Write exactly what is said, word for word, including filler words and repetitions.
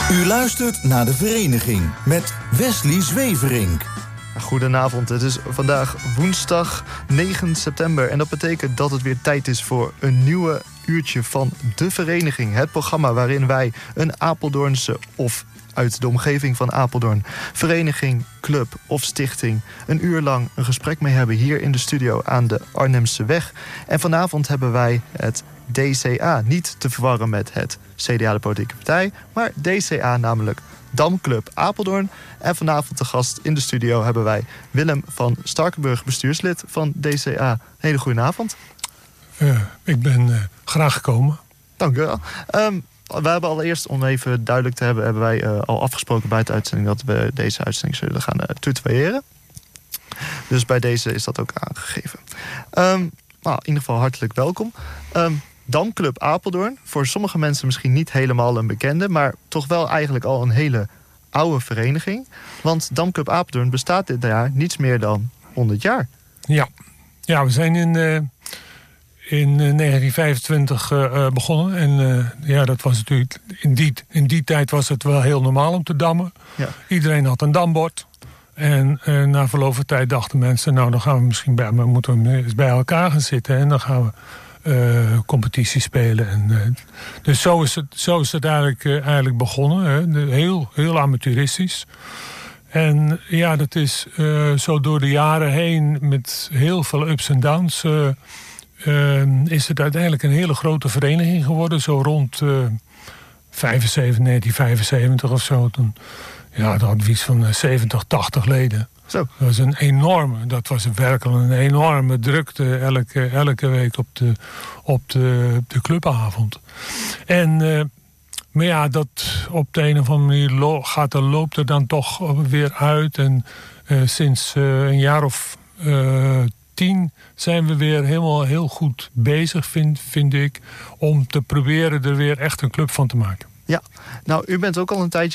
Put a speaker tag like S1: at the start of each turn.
S1: U luistert naar De Vereniging met Wesley Zweverink.
S2: Goedenavond, het is vandaag woensdag negen september... en dat betekent dat het weer tijd is voor een nieuwe uurtje van De Vereniging. Het programma waarin wij een Apeldoornse of uit de omgeving van Apeldoorn... vereniging, club of stichting een uur lang een gesprek mee hebben... hier in de studio aan de Arnhemse weg. En vanavond hebben wij het D C A, niet te verwarren met het C D A, de politieke partij... maar D C A, namelijk Damclub Apeldoorn. En vanavond te gast in de studio hebben wij Willem van Starkenburg, bestuurslid van D C A. Hele goede avond.
S3: Uh, ik ben uh, graag gekomen.
S2: Dank u wel. Um, we hebben allereerst, om even duidelijk te hebben... hebben wij uh, al afgesproken bij de uitzending... dat we deze uitzending zullen gaan uh, tutoyeren. Dus bij deze is dat ook aangegeven. Um, nou, in ieder geval hartelijk welkom. Um, Damclub Apeldoorn, voor sommige mensen misschien niet helemaal een bekende... maar toch wel eigenlijk al een hele oude vereniging. Want Damclub Apeldoorn bestaat dit jaar niets meer dan honderd jaar.
S3: Ja, ja we zijn in, uh, in negentien vijfentwintig uh, uh, begonnen. En uh, ja, dat was natuurlijk in die, in die tijd was het wel heel normaal om te dammen. Ja. Iedereen had een dambord. En uh, na verloop van tijd dachten mensen... nou, dan gaan we misschien bij, we moeten we eens bij elkaar gaan zitten... en dan gaan we Uh, competitie spelen. En, uh, dus zo is het, zo is het eigenlijk, uh, eigenlijk begonnen. Hè. De, heel, heel amateuristisch. En ja, dat is uh, zo door de jaren heen... met heel veel ups en downs... Uh, uh, is het uiteindelijk een hele grote vereniging geworden. Zo rond uh, vijfenzeventig, negentien vijfenzeventig of zo. Toen, ja, dat had iets van zeventig, tachtig leden. Zo. Dat was een enorme, dat was werkelijk een enorme drukte elke, elke week op de, op de, de clubavond. En, uh, maar ja, dat op de een of andere manier lo- gaat er, loopt er dan toch weer uit. En uh, sinds uh, een jaar of uh, tien zijn we weer helemaal heel goed bezig, vind, vind ik... om te proberen er weer echt een club van te maken.
S2: Ja, nou, u bent ook al een tijdje